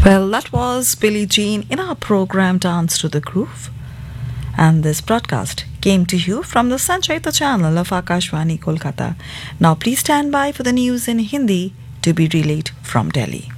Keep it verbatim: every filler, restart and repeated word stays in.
Well, that was Billie Jean in our program Dance to the Groove. And this broadcast came to you from the Sanchayita channel of Akashvani Kolkata. Now please stand by for the news in Hindi to be relayed from Delhi.